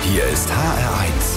Hier ist HR1.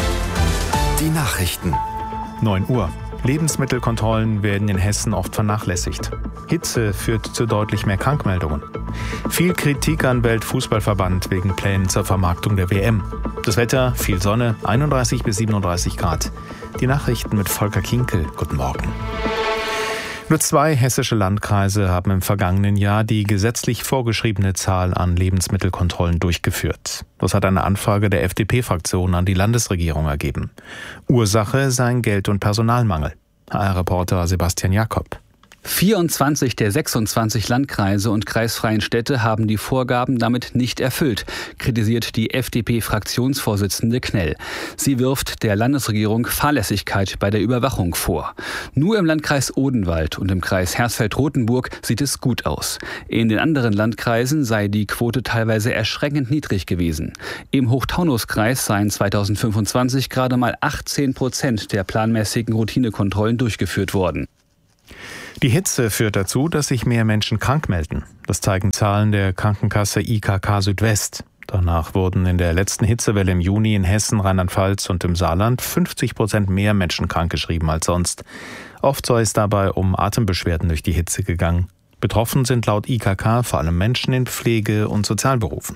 Die Nachrichten. 9 Uhr. Lebensmittelkontrollen werden in Hessen oft vernachlässigt. Hitze führt zu deutlich mehr Krankmeldungen. Viel Kritik an Weltfußballverband wegen Plänen zur Vermarktung der WM. Das Wetter, viel Sonne, 31 bis 37 Grad. Die Nachrichten mit Volker Kinkel. Guten Morgen. Nur 2 hessische Landkreise haben im vergangenen Jahr die gesetzlich vorgeschriebene Zahl an Lebensmittelkontrollen durchgeführt. Das hat eine Anfrage der FDP-Fraktion an die Landesregierung ergeben. Ursache seien Geld- und Personalmangel. HR-Reporter Sebastian Jakob. 24 der 26 Landkreise und kreisfreien Städte haben die Vorgaben damit nicht erfüllt, kritisiert die FDP-Fraktionsvorsitzende Knell. Sie wirft der Landesregierung Fahrlässigkeit bei der Überwachung vor. Nur im Landkreis Odenwald und im Kreis Hersfeld-Rotenburg sieht es gut aus. In den anderen Landkreisen sei die Quote teilweise erschreckend niedrig gewesen. Im Hochtaunuskreis seien 2025 gerade mal 18% der planmäßigen Routinekontrollen durchgeführt worden. Die Hitze führt dazu, dass sich mehr Menschen krank melden. Das zeigen Zahlen der Krankenkasse IKK Südwest. Danach wurden in der letzten Hitzewelle im Juni in Hessen, Rheinland-Pfalz und im Saarland 50% mehr Menschen krankgeschrieben als sonst. Oft sei es dabei um Atembeschwerden durch die Hitze gegangen. Betroffen sind laut IKK vor allem Menschen in Pflege- und Sozialberufen.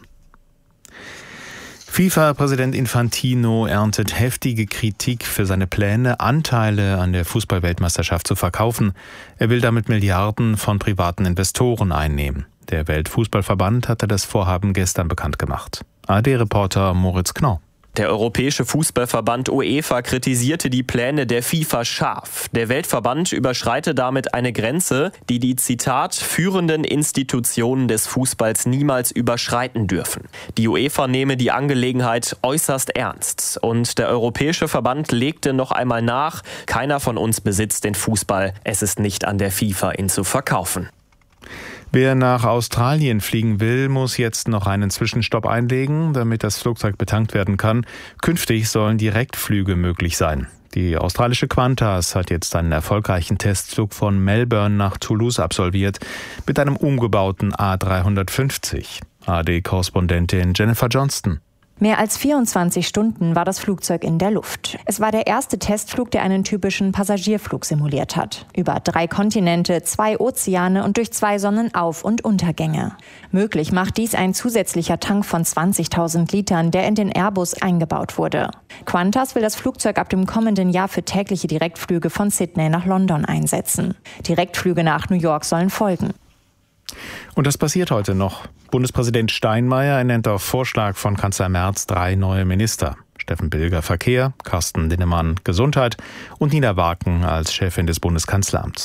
FIFA-Präsident Infantino erntet heftige Kritik für seine Pläne, Anteile an der Fußball-Weltmeisterschaft zu verkaufen. Er will damit Milliarden von privaten Investoren einnehmen. Der Weltfußballverband hatte das Vorhaben gestern bekannt gemacht. ARD-Reporter Moritz Knorr. Der Europäische Fußballverband UEFA kritisierte die Pläne der FIFA scharf. Der Weltverband überschreite damit eine Grenze, die Zitat, führenden Institutionen des Fußballs niemals überschreiten dürfen. Die UEFA nehme die Angelegenheit äußerst ernst. Und der Europäische Verband legte noch einmal nach, keiner von uns besitzt den Fußball. Es ist nicht an der FIFA, ihn zu verkaufen. Wer nach Australien fliegen will, muss jetzt noch einen Zwischenstopp einlegen, damit das Flugzeug betankt werden kann. Künftig sollen Direktflüge möglich sein. Die australische Qantas hat jetzt einen erfolgreichen Testflug von Melbourne nach Toulouse absolviert mit einem umgebauten A350. ARD-Korrespondentin Jennifer Johnston. Mehr als 24 Stunden war das Flugzeug in der Luft. Es war der erste Testflug, der einen typischen Passagierflug simuliert hat. Über 3 Kontinente, 2 Ozeane und durch 2 Sonnenauf- und Untergänge. Möglich macht dies ein zusätzlicher Tank von 20.000 Litern, der in den Airbus eingebaut wurde. Qantas will das Flugzeug ab dem kommenden Jahr für tägliche Direktflüge von Sydney nach London einsetzen. Direktflüge nach New York sollen folgen. Und das passiert heute noch. Bundespräsident Steinmeier ernennt auf Vorschlag von Kanzler Merz 3 neue Minister. Steffen Bilger Verkehr, Carsten Linnemann Gesundheit und Nina Waken als Chefin des Bundeskanzleramts.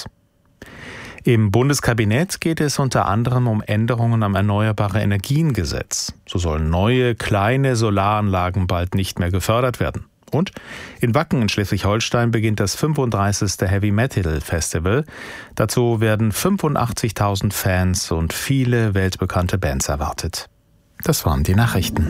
Im Bundeskabinett geht es unter anderem um Änderungen am Erneuerbare-Energien-Gesetz. So sollen neue, kleine Solaranlagen bald nicht mehr gefördert werden. Und in Wacken in Schleswig-Holstein beginnt das 35. Heavy Metal Festival. Dazu werden 85.000 Fans und viele weltbekannte Bands erwartet. Das waren die Nachrichten.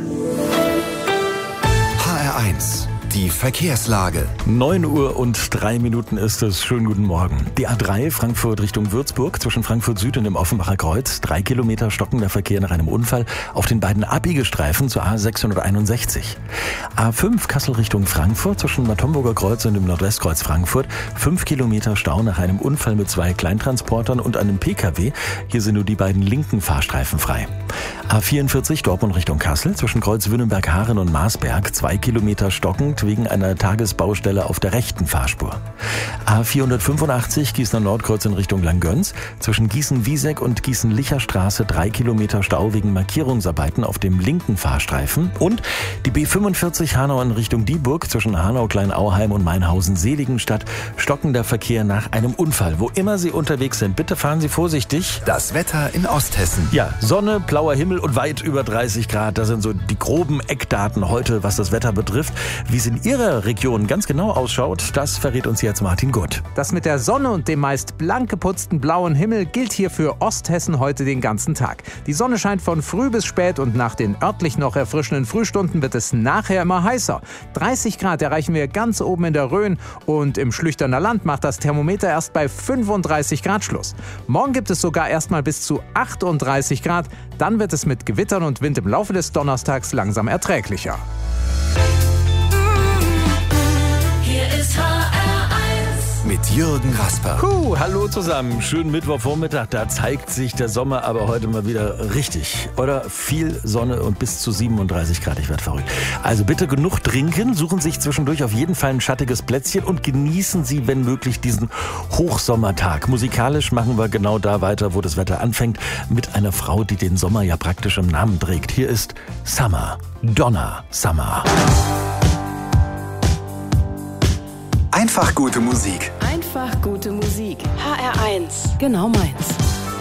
HR1. Die Verkehrslage. 9 Uhr und 3 Minuten ist es. Schönen guten Morgen. Die A3 Frankfurt Richtung Würzburg zwischen Frankfurt Süd und dem Offenbacher Kreuz. 3 Kilometer stockender Verkehr nach einem Unfall auf den beiden Abbiegestreifen zur A661. A5 Kassel Richtung Frankfurt zwischen Bad Homburger Kreuz und dem Nordwestkreuz Frankfurt. 5 Kilometer Stau nach einem Unfall mit 2 Kleintransportern und einem Pkw. Hier sind nur die beiden linken Fahrstreifen frei. A44 Dortmund Richtung Kassel zwischen Kreuz Wünnenberg-Haaren und Marsberg. 2 Kilometer stockend wegen einer Tagesbaustelle auf der rechten Fahrspur. A485 Gießener Nordkreuz in Richtung Langgöns. Zwischen Gießen-Wieseck und Gießen-Licher-Straße 3 Kilometer Stau wegen Markierungsarbeiten auf dem linken Fahrstreifen. Und die B45 Hanau in Richtung Dieburg zwischen Hanau-Kleinauheim und Mainhausen-Seligenstadt. Stockender Verkehr nach einem Unfall. Wo immer Sie unterwegs sind, bitte fahren Sie vorsichtig. Das Wetter in Osthessen. Ja, Sonne, blauer Himmel und weit über 30 Grad. Das sind so die groben Eckdaten heute, was das Wetter betrifft. Wie es in Ihrer Region ganz genau ausschaut, das verrät uns jetzt Martin Gutt. Das mit der Sonne und dem meist blank geputzten blauen Himmel gilt hier für Osthessen heute den ganzen Tag. Die Sonne scheint von früh bis spät und nach den örtlich noch erfrischenden Frühstunden wird es nachher immer heißer. 30 Grad erreichen wir ganz oben in der Rhön und im Schlüchterner Land macht das Thermometer erst bei 35 Grad Schluss. Morgen gibt es sogar erstmal bis zu 38 Grad, dann wird es mit Gewittern und Wind im Laufe des Donnerstags langsam erträglicher. mit Jürgen Rasper. Hallo zusammen, schönen Mittwochvormittag. Da zeigt sich der Sommer aber heute mal wieder richtig. Oder viel Sonne und bis zu 37 Grad. Ich werde verrückt. Also bitte genug trinken, suchen sich zwischendurch auf jeden Fall ein schattiges Plätzchen und genießen Sie, wenn möglich, diesen Hochsommertag. Musikalisch machen wir genau da weiter, wo das Wetter anfängt, mit einer Frau, die den Sommer ja praktisch im Namen trägt. Hier ist Summer, Donna Summer. Einfach gute Musik. Einfach gute Musik. HR1. Genau meins.